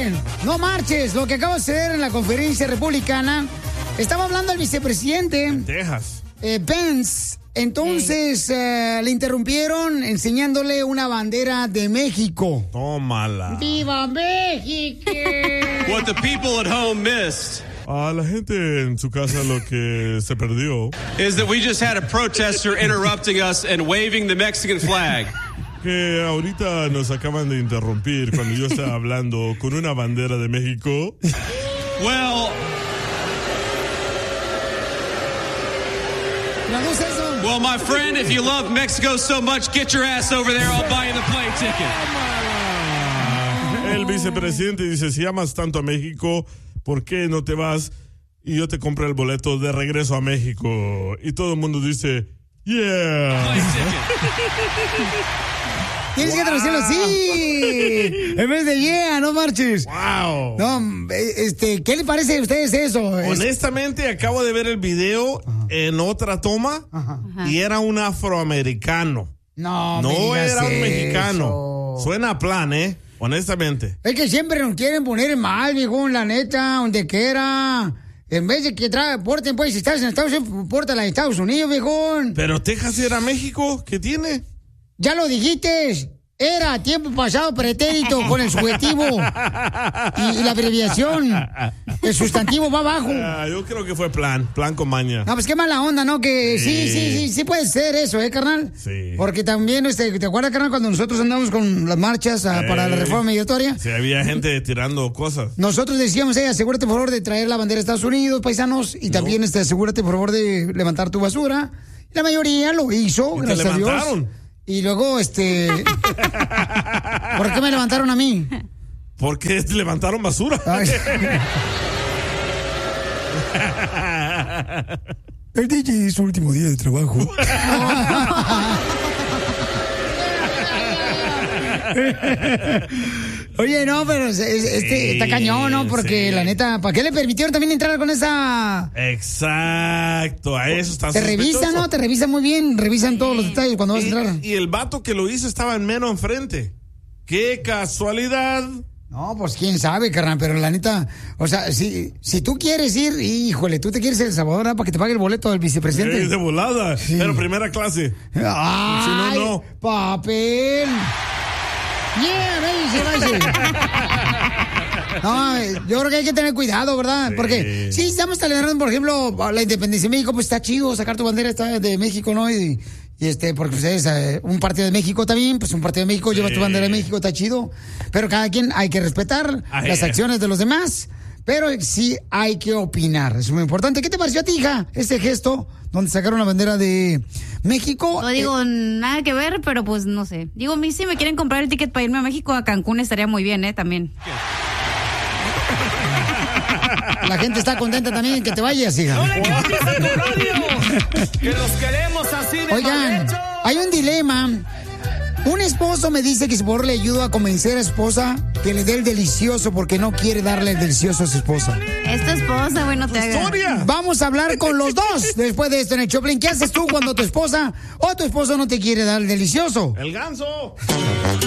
Oye, no marches. Lo que acaba de suceder en la conferencia republicana, estaba hablando el vicepresidente. En Texas. Pence. Entonces le interrumpieron enseñándole una bandera de México. Tómala. ¡Viva México! What the people at home missed. A la gente en su casa lo que se perdió is that we just had a protester interrupting us and waving the Mexican flag. Que ahorita nos acaban de interrumpir cuando yo estaba hablando con una bandera de México. Well, my friend, if you love Mexico so much, get your ass over there. I'll buy you the plane ticket. El vicepresidente dice, si amas tanto a México, ¿por qué no te vas y yo te compro el boleto de regreso a México? Y todo el mundo dice, yeah. Tienes que traducirlo así. En vez de yeah, no marches. Wow. No, ¿qué le parece a ustedes eso? Honestamente, acabo de ver el video en otra toma y era un afroamericano. No era un mexicano. Suena a plan, honestamente. Es que siempre nos quieren poner mal, viejo, la neta, donde quiera. En vez de que porten, pues, si estás en Estados Unidos, pórtala en Estados Unidos, viejo. Pero Texas era México, ¿qué tiene? Ya lo dijiste. Era tiempo pasado pretérito con el subjetivo y la abreviación. El sustantivo va abajo. Yo creo que fue plan con maña. No, pues qué mala onda, ¿no? Que sí puede ser eso, carnal. Sí. Porque también, ¿te acuerdas, carnal, cuando nosotros andamos con las marchas para la reforma migratoria? Sí, había gente tirando cosas. Nosotros decíamos, asegúrate por favor de traer la bandera de Estados Unidos, paisanos, y también asegúrate por favor de levantar tu basura. La mayoría lo hizo, gracias a Dios. Y luego, ¿por qué me levantaron a mí? Porque levantaron basura. El DJ es su último día de trabajo. Oye, no, pero está cañón, ¿no? Porque la neta, ¿para qué le permitieron también entrar con esa? Exacto, a eso está. Te revisan, ¿no? Te revisan muy bien, revisan todos los detalles cuando vas a entrar. Y el vato que lo hizo estaba en mero enfrente. ¡Qué casualidad! No, pues quién sabe, carnal, pero la neta, o sea, si tú quieres ir, híjole, tú te quieres ir a El Salvador, ¿no? Para que te pague el boleto del vicepresidente. De volada, pero primera clase. ¡Ay! Si no. ¡Papel! ¡Yeah! ¡Váyase! No, yo creo que hay que tener cuidado, ¿verdad? Sí. Porque sí, estamos celebrando, por ejemplo, la independencia de México, pues está chido sacar tu bandera de México, ¿no? Y porque pues, es un partido de México también, pues un partido de México lleva tu bandera de México, está chido. Pero cada quien hay que respetar las acciones de los demás. Pero sí hay que opinar, es muy importante. ¿Qué te pareció a ti, hija, ese gesto donde sacaron la bandera de México? No digo nada que ver, pero pues no sé. Digo, a mí si me quieren comprar el ticket para irme a México, a Cancún estaría muy bien, también. La gente está contenta también que te vayas, hija. ¡No le cambies a tu radio! ¡Que los queremos así de Oigan, hay un dilema. Un esposo me dice que si por favor le ayudo a convencer a su esposa que le dé el delicioso porque no quiere darle el delicioso a su esposa. Es tu esposa, güey, no te hagas. Vamos a hablar con los dos después de esto en el Choplin. ¿Qué haces tú cuando tu esposa o tu esposo no te quiere dar el delicioso? El ganso.